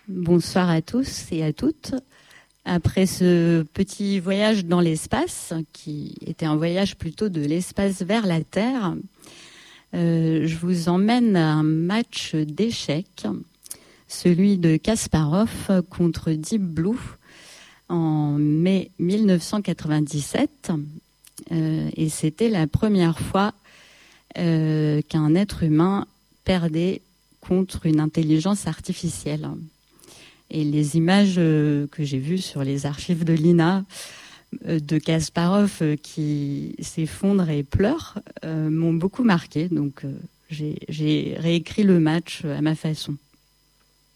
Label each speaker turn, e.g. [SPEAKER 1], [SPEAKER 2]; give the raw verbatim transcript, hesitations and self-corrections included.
[SPEAKER 1] Bonsoir à tous et à toutes. Après ce petit voyage dans l'espace, qui était un voyage plutôt de l'espace vers la Terre, euh, je vous emmène à un match d'échecs, celui de Kasparov contre Deep Blue en mai mille neuf cent quatre-vingt-dix-sept. Euh, et c'était la première fois euh, qu'un être humain perdait contre une intelligence artificielle. Et les images euh, que j'ai vues sur les archives de l'I N A euh, de Kasparov euh, qui s'effondre et pleure euh, m'ont beaucoup marqué. Donc euh, j'ai, j'ai réécrit le match à ma façon.